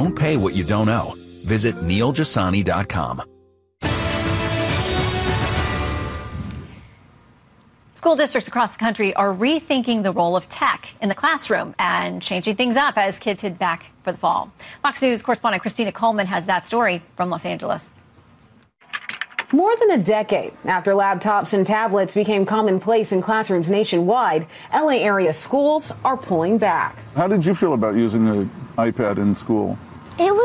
Don't pay what you don't owe. Visit NeilJasani.com. School districts across the country are rethinking the role of tech in the classroom and changing things up as kids head back for the fall. Fox News correspondent Christina Coleman has that story from Los Angeles. More than a decade after laptops and tablets became commonplace in classrooms nationwide, LA area schools are pulling back. How did you feel about using an iPad in school? It was